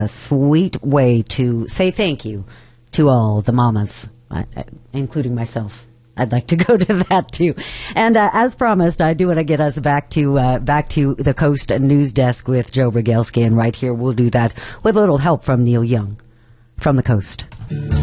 a sweet way to say thank you to all the mamas, including myself. I'd like to go to that too. And as promised, I do want to get us back to the Coast News Desk with Joe Rogalski, and right here we'll do that with a little help from Neil Young from the Coast.